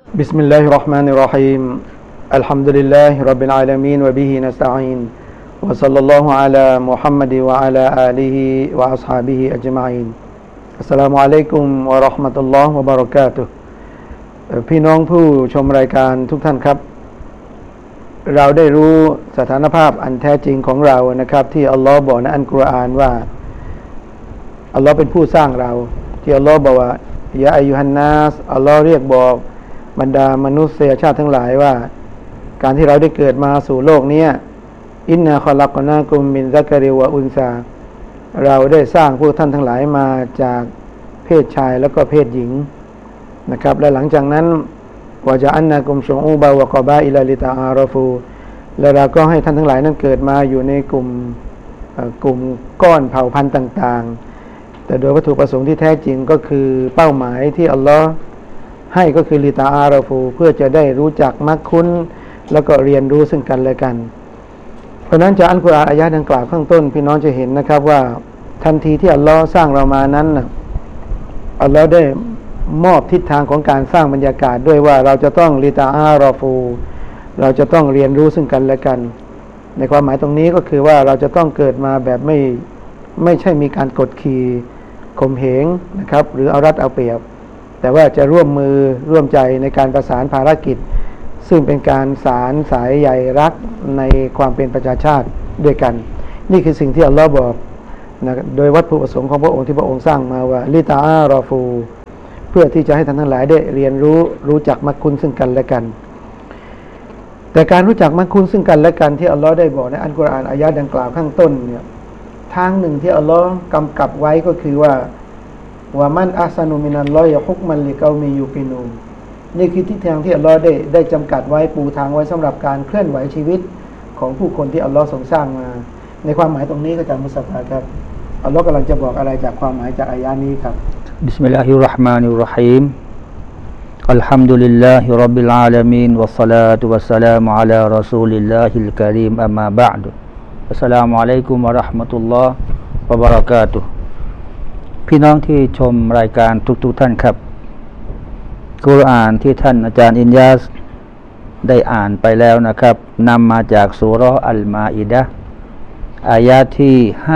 بسم الله الرحمن الرحيم الحمد لله رب العالمين وبه نستعين وصلى الله على محمد وعلى آله وأصحابه أجمعين السلام عليكم ورحمة الله وبركاته พี่น้องผู้ชมรายการทุกท่านครับเราได้รู้สถานภาพอันแท้จริงของเรานะครับที่อัลลอฮ์บอกในอัลกุรอานว่าอัลลอฮ์เป็นผู้สร้างเราที่อัลลอฮ์บอกว่ายาอายุฮันนัสอัลลอฮ์เรียกบอกบรรดามนุษยชาติทั้งหลายว่าการที่เราได้เกิดมาสู่โลกนี้อินนาคอลักนากุมมินซักริวะอุนซาเราได้สร้างพวกท่านทั้งหลายมาจากเพศชายแล้วก็เพศหญิงนะครับและหลังจากนั้นวะจาอันนากุมชุอูบะวะกอบาอิลาลิตาอาราฟูและเราก็ให้ท่านทั้งหลายนั้นเกิดมาอยู่ในกลุ่มก้อนเผ่าพันธุ์ต่างๆแต่โดยวัตถุประสงค์ที่แท้จริงก็คือเป้าหมายที่อัลลอฮ์ให้ก็คือลิตาอาราฟูเพื่อจะได้รู้จักมักคุ้นแล้วก็เรียนรู้ซึ่งกันและกันเพราะนั้นจากอัลกุรอานอายะห์ดังกล่าวข้างต้นพี่น้องจะเห็นนะครับว่าทันทีที่อัลลอฮ์สร้างเรามานั้นอัลลอฮ์ได้มอบทิศทางของการสร้างบรรยากาศด้วยว่าเราจะต้องลิตาอาราฟูเราจะต้องเรียนรู้ซึ่งกันและกันในความหมายตรงนี้ก็คือว่าเราจะต้องเกิดมาแบบไม่ใช่มีการกดขี่ข่มเหงนะครับหรือเอารัดเอาเปรียบแต่ว่าจะร่วมมือร่วมใจในการประสานภารกิจซึ่งเป็นการสารสายใยรักในความเป็นประชาชาติด้วยกันนี่คือสิ่งที่อัลลอฮ์บอกนะโดยวัตถุประสงค์ของพระองค์ที่พระองค์สร้างมาว่าลิตาอารอฟูเพื่อที่จะให้ท่านทั้งหลายได้เรียนรู้จักมักคุ้นซึ่งกันและกันแต่การรู้จักมักคุ้นซึ่งกันและกันที่อัลลอฮ์ได้บอกในอัลกุรอานอายะห์ดังกล่าวข้างต้นเนี่ยทางหนึ่งที่อัลลอฮ์กำกับไว้ก็คือว่ามันอัสนุมินัลลอฮิฮุกมันลิกอมียูกินูนี่คือทิศทางที่อัลลอฮ์ได้จำกัดไว้ปูทางไว้สำหรับการเคลื่อนไหวชีวิตของผู้คนที่อัลลอฮ์ทรงสร้างมาในความหมายตรงนี้ก็จะมุสลิมครับอัลลอฮ์กำลังจะบอกอะไรจากความหมายจากอายะนี้ครับบิสมิลลาฮิรเราะห์มานิรเราะฮีมอัลฮัมดุลิลลาฮิร็อบบิลอาลามีนวัสศอลาตุวัสสลามุอะลารอซูลิลลาฮิลกะรีมอัมมาบะอ์ดุอัสสลามุอะลัยกุมวะเราะห์มะตุลลอฮ์วะบะเราะกาตุฮ์พี่น้องที่ชมรายการทุกท่านครับกุรอานที่ท่านอาจารย์อินยาสได้อ่านไปแล้วนะครับนำมาจากซูเราะห์อัลมาอิดะห์อายะห์ที่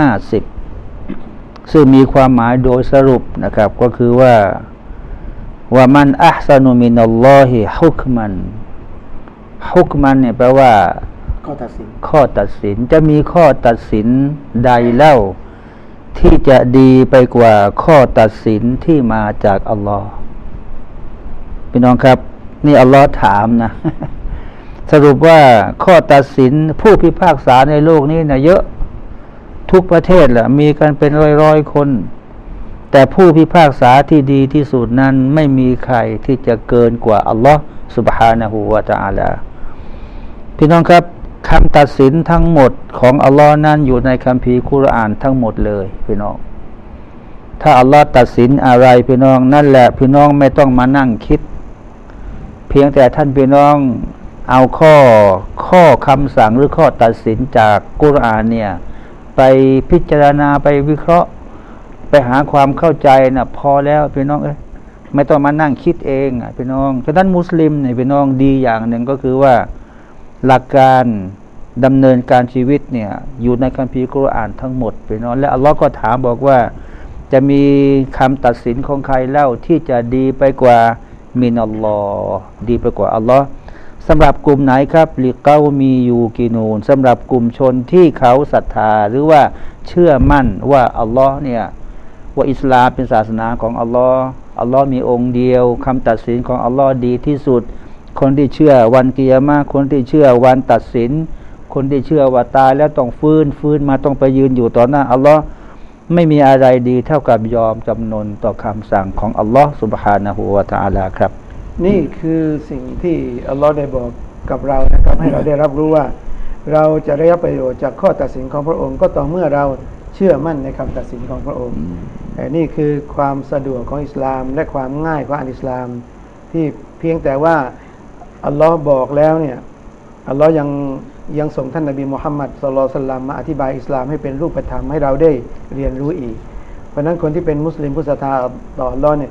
50ซึ่งมีความหมายโดยสรุปนะครับก็คือว่ามันอัห์ซานุมินัลลอฮิฮุกมันเนี่ยแปลว่าข้อตัดสินจะมีข้อตัดสินใดเล่าที่จะดีไปกว่าข้อตัดสินที่มาจากอัลลอฮ์พี่น้องครับนี่อัลลอฮ์ถามนะ สรุปว่าข้อตัดสินผู้พิพากษาในโลกนี้นะเยอะทุกประเทศแหละมีกันเป็นร้อยคนแต่ผู้พิพากษาที่ดีที่สุดนั้นไม่มีใครที่จะเกินกว่าอัลลอฮ์ซุบฮานะฮูวะตะอาลาพี่น้องครับคำตัดสินทั้งหมดของอัลลอฮ์นั้นอยู่ในคัมภีร์กุรอานทั้งหมดเลยพี่น้องถ้าอัลลอฮ์ตัดสินอะไรพี่น้องนั่นแหละพี่น้องไม่ต้องมานั่งคิดเพียงแต่ท่านพี่น้องเอาข้อคำสั่งหรือข้อตัดสินจากกุรอานเนี่ยไปพิจารณาไปวิเคราะห์ไปหาความเข้าใจนะพอแล้วพี่น้องไม่ต้องมานั่งคิดเองพี่น้องฉะนั้นมุสลิมเนี่ยพี่น้องดีอย่างหนึ่งก็คือว่าหลักการดำเนินการชีวิตเนี่ยอยู่ในคัมภีร์กุรอานทั้งหมดพี่น้องและอัลลอฮ์ก็ถามบอกว่าจะมีคำตัดสินของใครเล่าที่จะดีไปกว่ามินัลลอฮ์ดีไปกว่าอัลลอฮ์สำหรับกลุ่มไหนครับลิกอมียูกินูนสำหรับกลุ่มชนที่เขาศรัทธาหรือว่าเชื่อมั่นว่าอัลลอฮ์เนี่ยว่าอิสลามเป็นศาสนาของอัลลอฮ์อัลลอฮ์มีองค์เดียวคำตัดสินของอัลลอฮ์ดีที่สุดคนที่เชื่อวันกิยามะห์คนที่เชื่อวันตัดสินคนที่เชื่อว่าตายแล้วต้องฟื้นมาต้องไปยืนอยู่ต่อหน้าอัลลอฮ์ไม่มีอะไรดีเท่ากับยอมจำนนต่อคำสั่งของอัลลอฮ์ซุบฮานะฮูวะตะอาลาครับนี่คือสิ่งที่อัลลอฮ์ได้บอกกับเรานะครับให้เราได้รับรู้ว่าเราจะได้รับประโยชน์จากข้อตัดสินของพระองค์ก็ต่อเมื่อเราเชื่อมั่นในคำตัดสินของพระองค์นี่คือความสะดวกของอิสลามและความง่ายของอิสลามที่เพียงแต่ว่าอัลลอฮ์บอกแล้วเนี่ยอัลลอฮ์ยังส่งท่านนบีมุฮัมมัดศ็อลลัลลอฮุอะลัยฮิวะซัลลัมมาอธิบายอิสลามให้เป็นรูปธรรมให้เราได้เรียนรู้อีกเพราะนั้นคนที่เป็นมุสลิมผู้ศรัทธาต่ออัลลอฮ์เนี่ย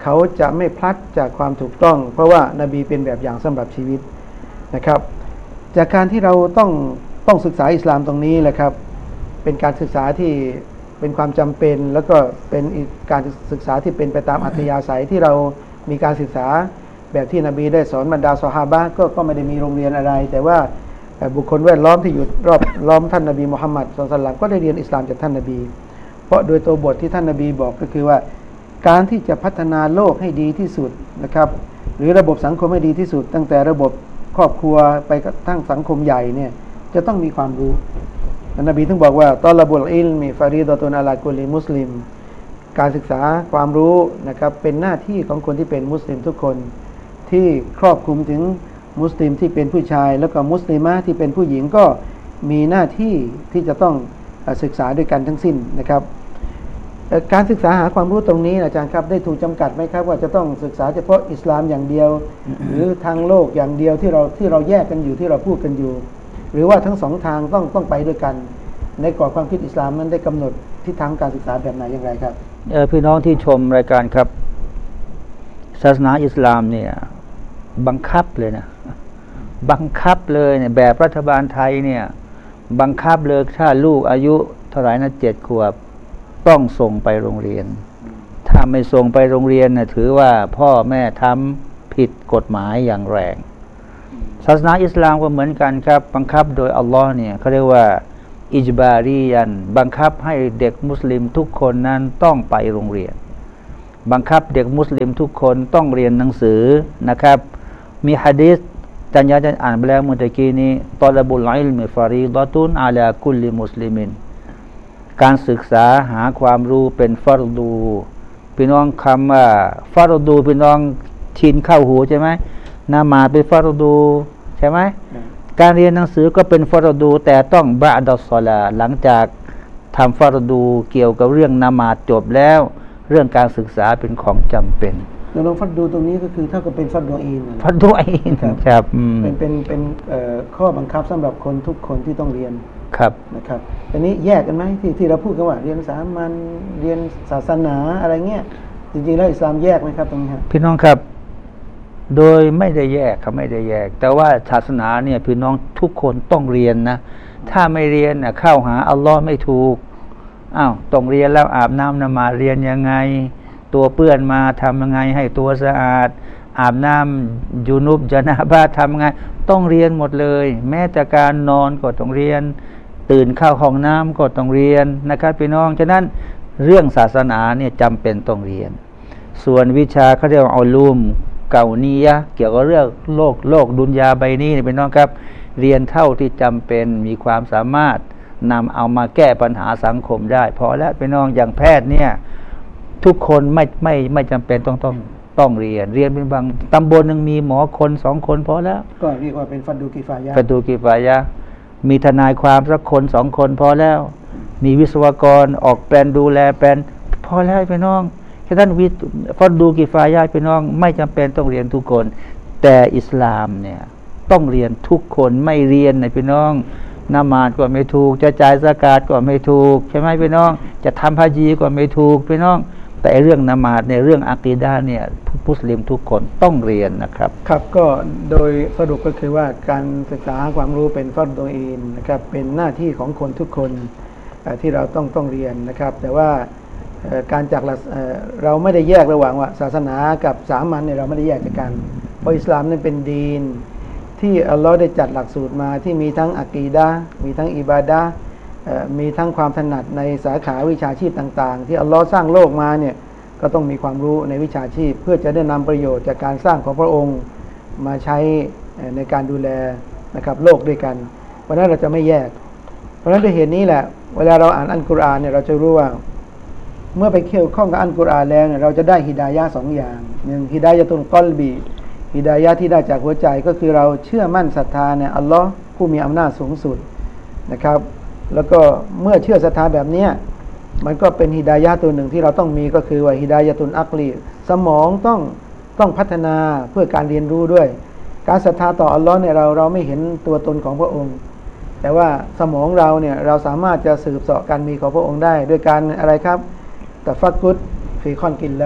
เขาจะไม่พลัดจากความถูกต้องเพราะว่านบีเป็นแบบอย่างสำหรับชีวิตนะครับจากการที่เราต้องศึกษาอิสลามตรงนี้แหละครับเป็นการศึกษาที่เป็นความจำเป็นแล้วก็เป็นการศึกษาที่เป็นไปตามอัธยาศัยที่เรามีการศึกษาแบบที่นบีได้สอนบรรดาซอฮาบะห์ก็ไม่ได้มีโรงเรียนอะไรแต่ว่าบุคคลแวดล้อมที่อยู่รอบล้อมท่านนบีมุฮัมมัดศ็อลลัลลอฮุอะลัยฮิวะซัลลัมก็ได้เรียนอิสลามจากท่านนบีเพราะโดยตัวบทที่ท่านนบีบอกก็คือว่าการที่จะพัฒนาโลกให้ดีที่สุดนะครับหรือระบบสังคมให้ดีที่สุดตั้งแต่ระบบครอบครัวไปกระทั่งสังคมใหญ่เนี่ยจะต้องมีความรู้นบีถึงบอกว่าตอลาบุลอิลมีฟารีดะตุนอะลากุลิมุสลิมการศึกษาความรู้นะครับเป็นหน้าที่ของคนที่เป็นมุสลิมทุกคนที่ครอบคลุมถึงมุสลิมที่เป็นผู้ชายแล้วก็มุสลิมะที่เป็นผู้หญิงก็มีหน้าที่ที่จะต้องศึกษาด้วยกันทั้งสิ้นนะครับการศึกษาหาความรู้ตรงนี้อาจารย์ครับได้ถูกจำกัดไหมครับว่าจะต้องศึกษาเฉพาะอิสลามอย่างเดียว หรือทางโลกอย่างเดียวที่เราแยกกันอยู่ที่เราพูดกันอยู่หรือว่าทั้งสองทางต้องไปด้วยกันในกรอบความคิดอิสลามนั้นได้กำหนดทิศทางการศึกษาแบบไหนอย่างไรครับพี่น้องที่ชมรายการครับศาสนาอิสลามเนี่ยบังคับเลยนะบังคับเลยเนี่ยแบบรัฐบาลไทยเนี่ยบังคับเลยถ้าลูกอายุเท่าไหร่นะ7 ขวบต้องส่งไปโรงเรียนถ้าไม่ส่งไปโรงเรียนนะถือว่าพ่อแม่ทำผิดกฎหมายอย่างแรงศาสนาอิสลามก็เหมือนกันครับบังคับโดยอัลลอฮ์เนี่ยเขาเรียกว่าอิจบารียันบังคับให้เด็กมุสลิมทุกคนนั้นต้องไปโรงเรียนบังคับเด็กมุสลิมทุกคนต้องเรียนหนังสือนะครับมีหะดีษอาจารย์จะอ่านไปแล้วเมื่อตะกี้นี้ตอลาบุลอิลมิฟารีดะตุนอะลากุลลิมุสลิมินการศึกษาหาความรู้เป็นฟัรดูพี่น้องคำว่าฟัรดูพี่น้องชินเข้าหูใช่ไหมนามาเป็นฟัรดูใช่ไหมการเรียนหนังสือก็เป็นฟัรดูแต่ต้องบะอ์ดัสศอลาหลังจากทำฟัรดูเกี่ยวกับเรื่องนามาจบแล้วเรื่องการศึกษาเป็นของจำเป็นเราฟัดดูตรงนี้ก็คือเท่ากับเป็นฟัดดูอีนฟัดดูอีนครับเป็นข้อบังคับสำหรับคนทุกคนที่ต้องเรียนครับนะครับอันนี้แยกกันไหมที่เราพูดกันว่าเรียนสามัญเรียนศาสนาอะไรเงี้ยจริงๆแล้วอิสลามแยกไหมครับตรงนี้ครับพี่น้องครับโดยไม่ได้แยกครับไม่ได้แยกแต่ว่าศาสนาเนี่ยพี่น้องทุกคนต้องเรียนนะถ้าไม่เรียนนะเข้าหาอัลลอฮ์ไม่ถูกต้องเรียนแล้วอาบน้ำนมาเรียนยังไงตัวเปื้อนมาทำยังไงให้ตัวสะอาดอาบน้ำยูนุบจานาบะทำยังไงต้องเรียนหมดเลยแม้แต่การนอนก็ต้องเรียนตื่นเข้าห้องน้ำก็ต้องเรียนนะครับพี่น้องฉะนั้นเรื่องศาสนาเนี่ยจำเป็นต้องเรียนส่วนวิชาเขาเรียกว่าอัลลุมเก่านียะเกี่ยวกับเรื่องโลกดุนยาใบนี้เนี่ยพี่น้องครับเรียนเท่าที่จำเป็นมีความสามารถนำเอามาแก้ปัญหาสังคมได้พอแล้วพี่น้องอย่างแพทย์เนี่ยทุกคนไม่จำเป็นต้องเรียนเป็นบางตำบลหนึ่งมีหมอคน2 คนพอแล้วก็เรียกว่าเป็นฟัดดูกิฟายะฟัดดูกิฟายะมีทนายความสักคน2 คนพอแล้วมีวิศวกรออกแปลนดูแลแปลนพอแล้วพี่น้องฉะนั้นฟัดดูกิฟายะพี่น้องไม่จำเป็นต้องเรียนทุกคนแต่อิสลามเนี่ยต้องเรียนทุกคนไม่เรียนนะพี่น้องนมาดก็ไม่ถูกจะจ่ายซะกาตก็ไม่ถูกใช่ไหมพี่น้องจะทำฮะญีก็ไม่ถูกพี่น้องแต่เรื่องนมาดในเรื่องอะกีดะห์เนี่ยมุสลิมทุกคนต้องเรียนนะครับครับก็โดยสรุปก็คือว่าการศึกษาความรู้เป็นฟัรดูอีนนะครับเป็นหน้าที่ของคนทุกคนที่เราต้องเรียนนะครับแต่ว่าการจากเราไม่ได้แยกระหว่างว่าศาสนากับสามัญเนี่ยเราไม่ได้แยกกันเพราะอิสลามนั้นเป็นดีนที่อัลลอฮ์ได้จัดหลักสูตรมาที่มีทั้งอะกีดะห์มีทั้งอิบาดะห์มีทั้งความถนัดในสาขาวิชาชีพต่างๆที่อัลลอฮ์สร้างโลกมาเนี่ยก็ต้องมีความรู้ในวิชาชีพเพื่อจะได้นำประโยชน์จากการสร้างของพระองค์มาใช้ในการดูแลนะครับโลกด้วยกันเพราะนั้นเราจะไม่แยกเพราะฉะนั้นด้วยเหตุนี้แหละเวลาเราอ่านอัลกุรอานเนี่ยเราจะรู้ว่าเมื่อไปเกี่ยวข้องกับอัลกุรอานแล้วเนี่ยเราจะได้ฮิดายะห์2 อย่าง1ฮิดายะตุลกอลบีฮิดายะห์ที่ได้จากหัวใจก็คือเราเชื่อมั่นศรัทธาในอัลลอฮ์ผู้มีอำนาจสูงสุดนะครับแล้วก็เมื่อเชื่อศรัทธาแบบนี้มันก็เป็นฮิดายะห์ตัวหนึ่งที่เราต้องมีก็คือว่าฮิดายะตุนอักลีสมองต้องพัฒนาเพื่อการเรียนรู้ด้วยการศรัทธาต่ออัลลอฮ์เนี่ยเราไม่เห็นตัวตนของพระองค์แต่ว่าสมองเราเนี่ยเราสามารถจะสืบเสาะการมีของพระองค์ได้ด้วยการอะไรครับแต่ฟักกุดฟีคอนกินละ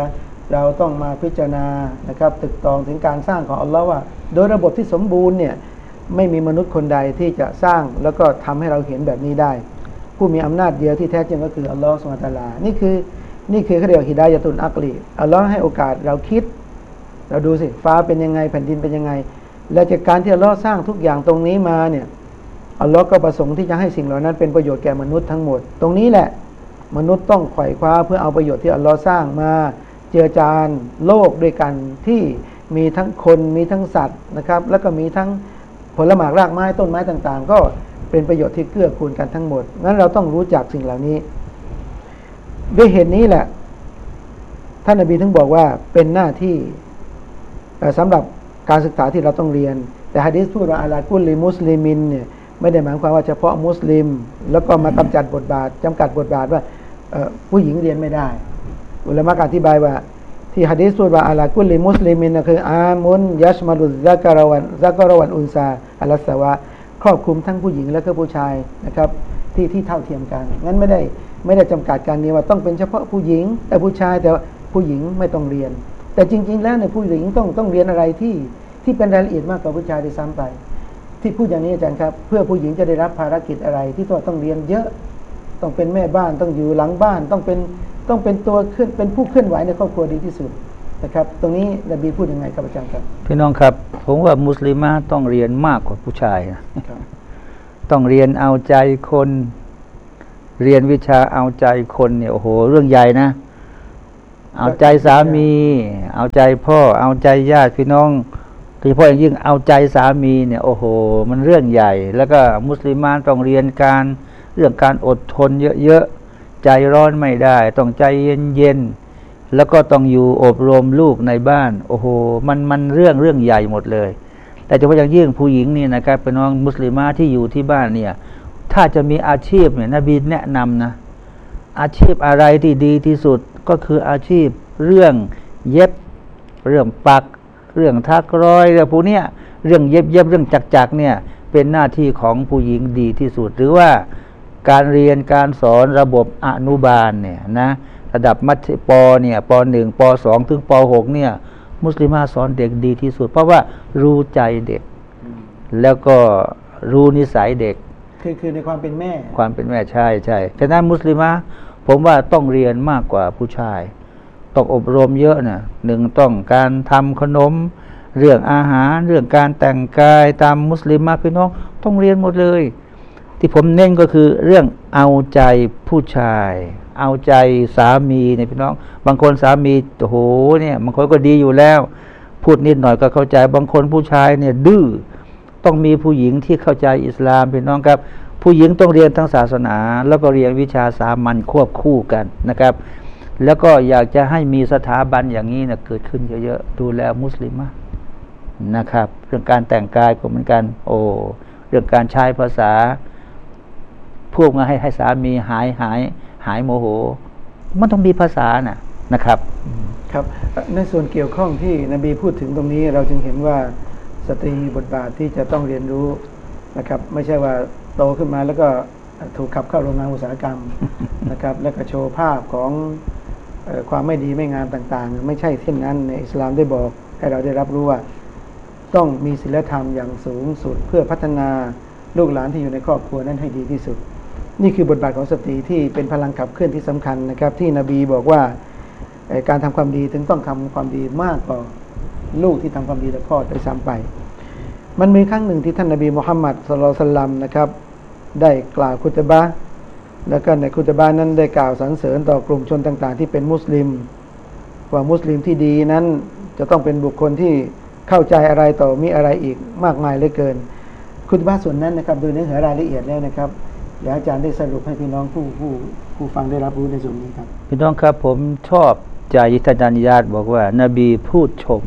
เราต้องมาพิจารณานะครับตึกตองถึงการสร้างของอัลลอฮ์ว่าโดยระบบที่สมบูรณ์เนี่ยไม่มีมนุษย์คนใดที่จะสร้างแล้วก็ทำให้เราเห็นแบบนี้ได้ผู้มีอำนาจเดียวที่แท้จริงก็คืออัลลอฮ์ซุบฮานะฮูวะตะอาลานี่คือเขาเรียกฮิดายะตุลอักลีอัลลอฮ์ให้โอกาสเราคิดเราดูสิฟ้าเป็นยังไงแผ่นดินเป็นยังไงและจากการที่อัลลอฮ์สร้างทุกอย่างตรงนี้มาเนี่ยอัลลอฮ์ก็ประสงค์ที่จะให้สิ่งเหล่านั้นเป็นประโยชน์แก่มนุษย์ทั้งหมดตรงนี้แหละมนุษย์ต้องไขว่คว้าเพื่อเอาประโยชน์ที่อัลลอฮ์สร้างมาเจือจานโลกด้วยกันที่มีทั้งคนมีทั้งสัตว์นะครับแล้วก็มีทั้งผลหมากรากไม้ต้นไม้ต่างๆก็เป็นประโยชน์ที่เกื้อกูลกันทั้งหมดงั้นเราต้องรู้จักสิ่งเหล่านี้ด้วยเหตุนี้แหละท่านนบีถึงบอกว่าเป็นหน้าที่สำหรับการศึกษาที่เราต้องเรียนแต่หะดีษพูดว่าอะลากุลลิมุสลิมินเนี่ยไม่ได้หมายความว่าเฉพาะมุสลิมแล้วก็มากำจัดบทบาทจำกัดบทบาทว่าผู้หญิงเรียนไม่ได้อุลามะอธิบายว่าที่หะดีษพูดว่าอะลากุลลิมุสลิมินคืออามุนยัชมาลุซักรวันอุนซาอัลสวะครอบคลุมทั้งผู้หญิงและก็ผู้ชายนะครับที่เท่าเทียมกันงั้นไม่ได้จำกัดการนี้ว่าต้องเป็นเฉพาะผู้หญิงแต่ผู้ชายแต่ผู้หญิงไม่ต้องเรียนแต่จริงๆแล้วเนี่ยผู้หญิงต้องเรียนอะไรที่เป็นรายละเอียดมากกว่าผู้ชายด้วยซ้ำไปที่พูดอย่างนี้อาจารย์ครับเพื่อผู้หญิงจะได้รับภารกิจอะไรที่ต้องเรียนเยอะต้องเป็นแม่บ้านต้องอยู่หลังบ้านต้องเป็นตัวขึ้นเป็นผู้เคลื่อนไหวในครอบครัวดีที่สุดนะครับตรงนี้นบีพูดยังไงครับอาจารย์ครับพี่น้องครับผมว่ามุสลิมะต้องเรียนมากกว่าผู้ชายนะต้องเรียนเอาใจคนเรียนวิชาเอาใจคนเนี่ยโอ้โหเรื่องใหญ่นะเอาใจสามีเอาใจพ่อเอาใจญาติพี่น้องโดยเฉพาะอย่างยิ่งเอาใจสามีเนี่ยโอ้โหมันเรื่องใหญ่แล้วก็มุสลิมานต้องเรียนเรื่องการอดทนเยอะๆใจร้อนไม่ได้ต้องใจเย็นๆแล้วก็ต้องอยู่อบรมลูกในบ้านโอ้โหมันเรื่องใหญ่หมดเลยแต่เฉพาะอย่างยิ่งผู้หญิงนี่นะครับเป็นน้องมุสลิมาที่อยู่ที่บ้านเนี่ยถ้าจะมีอาชีพเนี่ยนบีแนะนำนะอาชีพอะไรที่ดีที่สุดก็คืออาชีพเรื่องเย็บเรื่องปักเรื่องทักร้อยเรื่องพวกเนี้ยเรื่องเย็บเรื่องจักเนี่ยเป็นหน้าที่ของผู้หญิงดีที่สุดหรือว่าการเรียนการสอนระบบอนุบาลเนี่ยนะระดับมัธยมป.เนี่ยป.1 ป.2 ถึงป.6 เนี่ยมุสลิมาสอนเด็กดีที่สุดเพราะว่ารู้ใจเด็กแล้วก็รู้นิสัยเด็กคือในความเป็นแม่ใช่ฉะนั้นมุสลิมะผมว่าต้องเรียนมากกว่าผู้ชายต้องอบรมเยอะนะหนึ่งต้องการทำขนมเรื่องอาหารเรื่องการแต่งกายตามมุสลิมะพี่น้องต้องเรียนหมดเลยที่ผมเน้นก็คือเรื่องเอาใจผู้ชายเอาใจสามีเนี่ยพี่น้องบางคนสามีโอ้โหเนี่ยบางคนก็ดีอยู่แล้วพูดนิดหน่อยก็เข้าใจบางคนผู้ชายเนี่ยดื้อต้องมีผู้หญิงที่เข้าใจอิสลามพี่น้องครับผู้หญิงต้องเรียนทั้งศาสนาแล้วก็เรียนวิชาสามัญควบคู่กันนะครับแล้วก็อยากจะให้มีสถาบันอย่างนี้นะเกิดขึ้นเยอะๆดูแลมุสลิมนะครับเรื่องการแต่งกายก็เหมือนกันโอ้เรื่องการใช้ภาษาพูดมาให้สามีหายโมโหมันต้องมีภาษานะครับครับในส่วนเกี่ยวข้องที่นบีพูดถึงตรงนี้เราจึงเห็นว่าสตรีมีบทบาทที่จะต้องเรียนรู้นะครับไม่ใช่ว่าโตขึ้นมาแล้วก็ถูกขับเข้าโรงงานอุตสาหกรรมนะครับแล้วก็โชว์ภาพของความไม่ดีไม่งามต่างๆไม่ใช่เช่นนั้นในอิสลามได้บอกให้เราได้รับรู้ว่าต้องมีศีลธรรมอย่างสูงสุดเพื่อพัฒนาลูกหลานที่อยู่ในครอบครัวนั้นให้ดีที่สุดนี่คือบทบาทของสตรีที่เป็นพลังขับเคลื่อนที่สำคัญนะครับที่นบีบอกว่าการทำความดีถึงต้องทำความดีมากกว่าลูกที่ทำความดีแต่คลอดด้วยซ้ำไปมันมีครั้งหนึ่งที่ท่านนบีมุฮัมมัดศ็อลลัลลอฮุอะลัยฮิวะซัลลัมนะครับได้กล่าวคุตบะห์แล้วก็ในคุตบะห์นั้นได้กล่าวสรรเสริญต่อกลุ่มชนต่างๆที่เป็นมุสลิมว่ามุสลิมที่ดีนั้นจะต้องเป็นบุคคลที่เข้าใจอะไรต่อมีอะไรอีกมากมายเหลือเกินคุตบะห์ส่วนนั้นนะครับโดยเนื้อหารายละเอียดแล้วนะครับอยากอาจารย์ได้สรุปให้พี่น้องผู้ฟังได้รับรู้ในส่วนนี้ครับพี่น้องครับผมชอบใจท่านอาจารย์ญาติบอกว่านบีพูดชม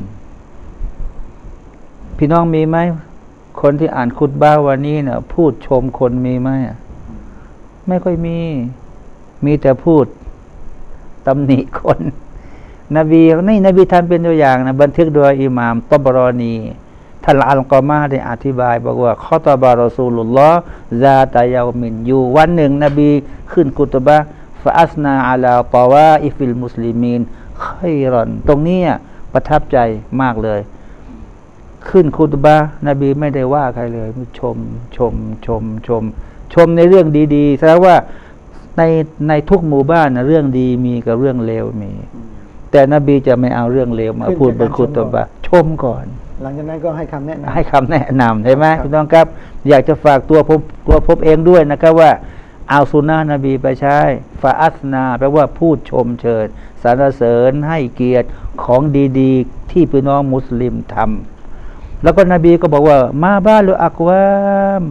พี่น้องมีไหมคนที่อ่านคุตบะห์วันนี้เนี่ยพูดชมคนมีไหมไม่ค่อยมีแต่พูดตำหนิคนนบีท่านเป็นตัวอย่างนะบันทึกโดยอิหม่ามตอบรอนีท่านอัลกอมาได้อธิบายบอกว่าข้อตบารอซูลุลลอฮ์ซาตะยามินอยู่วันหนึ่งนบีขึ้นคุตบะห์ฟะอัสนาอะลาตาวาอิฟิลมุสลิมีนค่อยรอนตรงนี้ประทับใจมากเลย ขึ้นคุตบะห์นบีไม่ได้ว่าใครเลยชมในเรื่องดีๆแสดงว่าในทุกหมู่บ้านนะเรื่องดีมีกับเรื่องเลวมี แต่นบีจะไม่เอาเรื่องเลวมาพูดบนคุตบะห์ชมก่อนหลังจากนั้นก็ให้คำแนะนำให้คำแนะนำใช่ไหมพี่น้องครับ อยากจะฝากตัวผมเองด้วยนะครับว่าเอาสุนนะนบีไปใช้ฟาอัสนาแปลว่าพูดชมเชยสรรเสริญให้เกียรติของดีๆที่พี่น้องมุสลิมทำแล้วก็นบีก็บอกว่ามาบ้าหรืออักวาม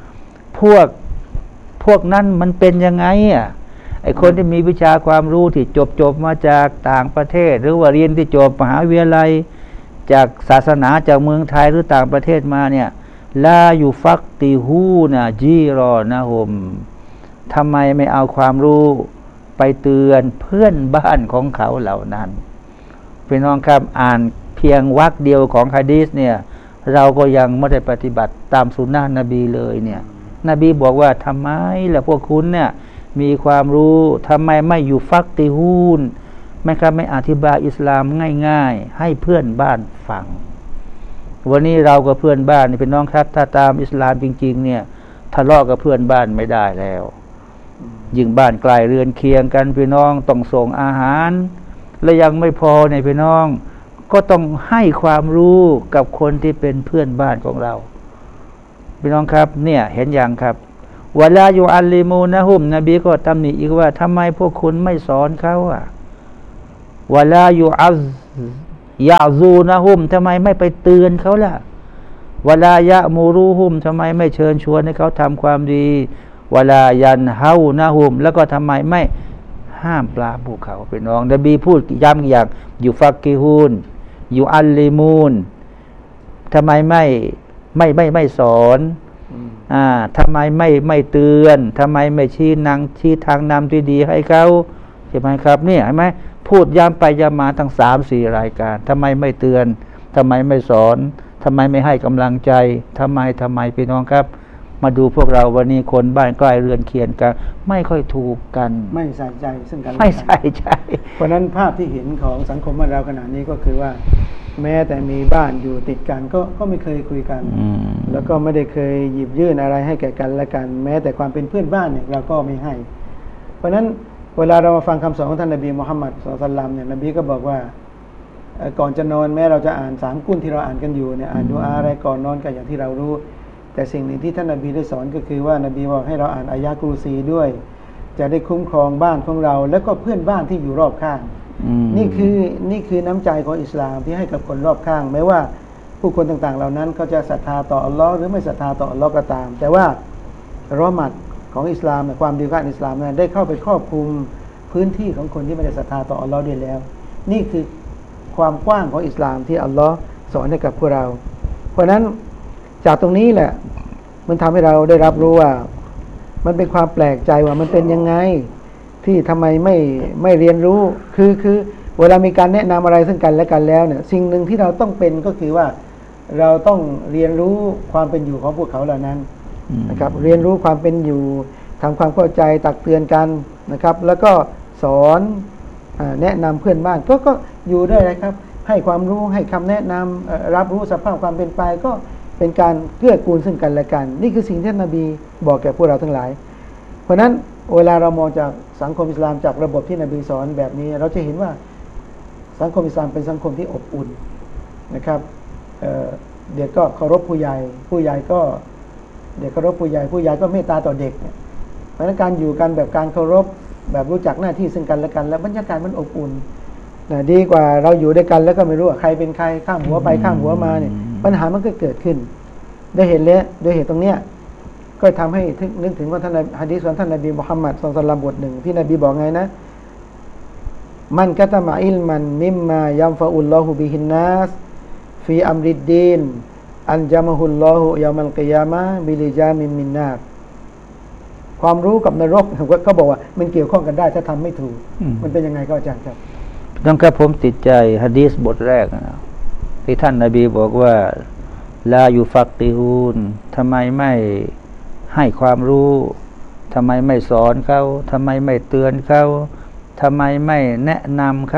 พวกนั้นมันเป็นยังไงไอคนที่มีวิชาความรู้ที่จบมาจากต่างประเทศ หรือว่าเรียนที่จบมหาวิทยาลัยจากศาสนาจากเมืองไทยหรือต่างประเทศมาเนี่ยลาอยู่ฟักติฮูนะจีรอนะฮมทำไมไม่เอาความรู้ไปเตือนเพื่อนบ้านของเขาเหล่านั้นพี่น้องครับอ่านเพียงวรรคเดียวของหะดีษเนี่ยเราก็ยังไม่ได้ปฏิบัติตามสุนนะนบีเลยเนี่ยนบีบอกว่าทำไมล่ะพวกคุณเนี่ยมีความรู้ทำไมไม่อยู่ฟักติฮูนไม่ครับไม่อธิบายอิสลามง่ายๆให้เพื่อนบ้านฟังวันนี้เรากับเพื่อนบ้านนี่เป็นน้องครับถ้าตามอิสลามจริงๆเนี่ยทะเลาะกับเพื่อนบ้านไม่ได้แล้วยิ่งบ้านไกลเรือนเคียงกันพี่น้องต้องส่งอาหารและยังไม่พอในพี่น้องก็ต้องให้ความรู้กับคนที่เป็นเพื่อนบ้านของเราพี่น้องครับเนี่ยเห็นอย่างครับวะลายูอัลลิมูนะฮุมนบีก็ตำหนิอีกว่าทำไมพวกคุณไม่สอนเขาวะลายูอัซยาซูนะฮุมทำไมไม่ไปเตือนเขาล่ะวะลายะมูรูฮุมทำไมไม่เชิญชวนให้เขาทำความดีวะลายันเฮานะฮุมแล้วก็ทำไมไม่ห้ามปรามพวกเขาพี่น้องนบีพูดย้ำอย่างอยู่ฟักกิฮูนอยู่อัลลิมูนทำไมไม่สอนทำไมไม่เตือนทำไมไม่ชี้ทางนำที่ดีให้เขาใช่ไหมครับนี่เห็นไหมพูดย้ำไปย้ำมาทั้ง3-4 รายการทำไมไม่เตือนทำไมไม่สอนทำไมไม่ให้กำลังใจทำไมพี่น้องครับมาดูพวกเราวันนี้คนบ้านใกล้เรือนเคียงกันไม่ค่อยถูกกันไม่ใส่ใจซึ่งกันไม่ใส่ใจเพราะนั้นภาพที่เห็นของสังคมบ้านเราขณะนี้ก็คือว่าแม้แต่มีบ้านอยู่ติดกันก็ไม่เคยคุยกันแล้วก็ไม่ได้เคยหยิบยื่นอะไรให้แก่กันและกันแม้แต่ความเป็นเพื่อนบ้านเนี่ยเราก็ไม่ให้เพราะนั้นเวลาเรามาฟังคำสอนของท่านนบีมุฮัมมัดศ็อลลัลลอฮุอะลัยฮิวะซัลลัมเนี่ยนบีก็บอกว่าก่อนจะนอนแม้เราจะอ่าน3 กุนที่เราอ่านกันอยู่เนี่ยอ่านดุอาอะไรก่อนนอนก็อย่างที่เรารู้แต่สิ่งหนึ่งที่ท่านนบีได้สอนก็คือว่านบีบอกให้เราอ่านอายะกุรซีด้วยจะได้คุ้มครองบ้านของเราแล้วก็เพื่อนบ้านที่อยู่รอบข้างนี่คือน้ำใจของอิสลามที่ให้กับคนรอบข้างแม้ว่าผู้คนต่างๆเหล่านั้นเขาจะศรัทธาต่ออัลลอฮ์หรือไม่ศรัทธาต่ออัลลอฮ์ก็ตามแต่ว่ารอมัดของอิสลามความดีของอิสลามนั้นได้เข้าไปครอบคลุมพื้นที่ของคนที่ไม่ได้ศรัทธาต่ออัลลอฮ์ด้วยแล้วนี่คือความกว้างของอิสลามที่อัลลอฮ์สอนให้กับพวกเราเพราะนั้นจากตรงนี้แหละมันทำให้เราได้รับรู้ว่ามันเป็นความแปลกใจว่ามันเป็นยังไงที่ทำไมไม่เรียนรู้คือเวลามีการแนะนำอะไรซึ่งกันและกันแล้วเนี่ยสิ่งหนึ่งที่เราต้องเป็นก็คือว่าเราต้องเรียนรู้ความเป็นอยู่ของพวกเขาเหล่านั้นนะครับเรียนรู้ความเป็นอยู่ทำความเข้าใจตักเตือนกันนะครับแล้วก็สอนแนะนำเพื่อนบ้านก็อยู่ด้วยนะครับให้ความรู้ให้คำแนะนำรับรู้สภาพความเป็นไปก็เป็นการเกื้อกูลซึ่งกันและกันนี่คือสิ่งที่นบีบอกแก่พวกเราทั้งหลายเพราะนั้นเวลาเรามองจากสังคมอิสลามจากระบบที่นบีสอนแบบนี้เราจะเห็นว่าสังคมอิสลามเป็นสังคมที่อบอุ่นนะครับเด็กก็เคารพผู้ใหญ่ก็เด็กเคารพผู้ใหญ่ก็เมตตาต่อเด็กเพราะนั้นการอยู่กันแบบการเคารพแบบรู้จักหน้าที่ซึ่งกันและกันแล้วบรรยากาศมันอบอุ่นดีกว่าเราอยู่ด้วยกันแล้วก็ไม่รู้ว่าใครเป็นใครข้ามหัวไปข้ามหัวมาเนี่ยปัญหามันก็เกิดขึ้นได้เห็นแล้วโดยเหตุตรงเนี้ยก็ทำให้นึกถึงว่าท่านหะดีษของท่านนบีมุฮัมมัดศ็อลลัลลอฮุอะลัยฮิวะซัลลัมบทหนึ่งที่นบีบอกไงนะมันกะตะมะอิลมันมิมมายัมฟะอุลลอฮุบิฮินนัสฟีอัมริดดีนอันญะมะฮุลลอฮุยอมัลกิยามะฮ์บิลิจามินมินนาร์ความรู้กับนรกก็บอกว่ามันเกี่ยวข้องกันได้ถ้าทำไม่ถูกมันเป็นยังไงก็อาจารย์ครับดังนั้นผมติดใจหะดีษบทแรกนะที่ท่านนบีบอกว่าลายูฟักติฮูนทำไมไม่ให้ความรู้ทำไมไม่สอนเขาทำไมไม่เตือนเขาทำไมไม่แนะนำเขา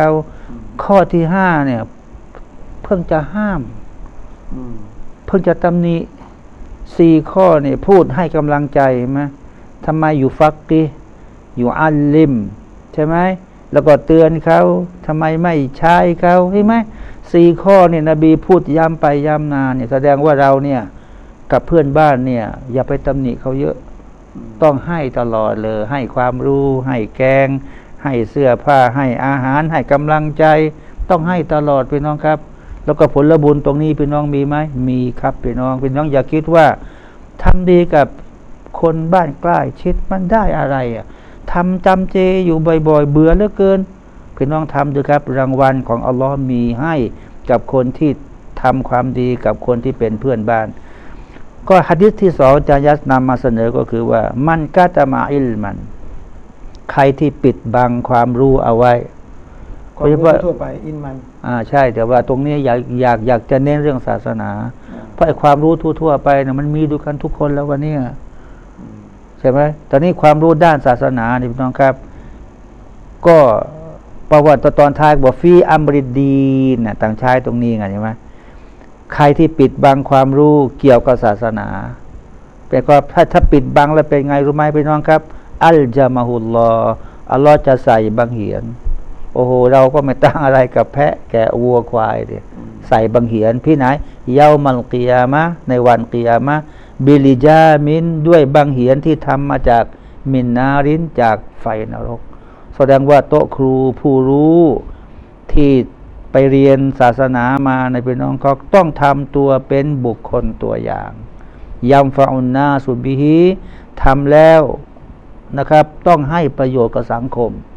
ข้อที่ห้าเนี่ยเพิ่งจะห้าม เพิ่งจะตำหนิสี่ข้อเนี่ยพูดให้กำลังใจไหมทำไมอยู่ฟักกีอยู่อัลลิมใช่ไหมแล้วก็เตือนเขาทำไมไม่ใช้เขาใช่ไหมสี่ข้อเนี่ยนบีพูดย้ำไปย้ำมาเนี่ยแสดงว่าเราเนี่ยกับเพื่อนบ้านเนี่ยอย่าไปตำหนิเขาเยอะต้องให้ตลอดเลยให้ความรู้ให้แกงให้เสื้อผ้าให้อาหารให้กำลังใจต้องให้ตลอดพี่น้องครับแล้วก็ผลบุญตรงนี้พี่น้องมีไหมมีครับพี่น้องอย่าคิดว่าทำดีกับคนบ้านใกล้ชิดมันได้อะไรอ่ะทำจำเจอยู่บ่อยๆเบื่อเหลือเกินพี่น้องทำดูครับรางวัลของอัลลอฮ์มีให้กับคนที่ทำความดีกับคนที่เป็นเพื่อนบ้านก็หะดีษที่สองอาจารย์ยัสนำมาเสนอก็คือว่ามันกะตะมาอิลมันใครที่ปิดบังความรู้เอาไว้ความรู้ทั่วไปอินมันใช่แต่ว่าตรงนี้อยากจะเน้นเรื่องศาสนาเพราะไอ้ความรู้ทั่วไปเนี่ยมันมีดูกันทุกคนแล้ววันนี้ใช่ไหมตอนนี้ความรู้ด้านศาสนาเนี่ยพี่น้องครับก็ประวัติตอนท้ายบอกฟีอัมริดดีนต่างชายตรงนี้ไงใช่ไหมใครที่ปิดบังความรู้เกี่ยวกับศาสนาแต่ก็ถ้าปิดบังแล้วเป็นไงรู้ไหมพี่น้องครับอัลจามะฮุลลอฮ์อัลลอฮ์จะใส่บังเหียนโอ้โหเราก็ไม่ตั้งอะไรกับแพะแกะวัวควายดิใส่บังเหียนพี่ไหนเยามัลกิยามะในวันกิยามะบิลิจามินด้วยบังเหียนที่ทำมาจากมินนารินจากไฟนรกแสดงว่าโต๊ะครูผู้รู้ที่ไปเรียนศาสนามาในพี่น้องก็ต้องทำตัวเป็นบุคคลตัวอย่างยัมฟาอุนนาสุบิฮีทำแล้วนะครับต้องให้ประโยชน์กับสังคม